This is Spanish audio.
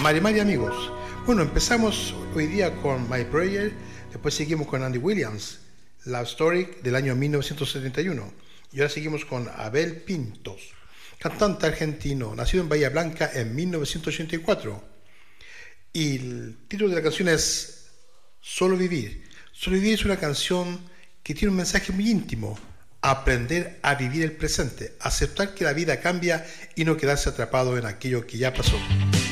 Mari amigos. Bueno, empezamos hoy día con My Prayer, después seguimos con Andy Williams, Love Story del año 1971. Y ahora seguimos con Abel Pintos, cantante argentino, nacido en Bahía Blanca en 1984. Y el título de la canción es Solo Vivir. Solo Vivir es una canción que tiene un mensaje muy íntimo: aprender a vivir el presente, aceptar que la vida cambia y no quedarse atrapado en aquello que ya pasó.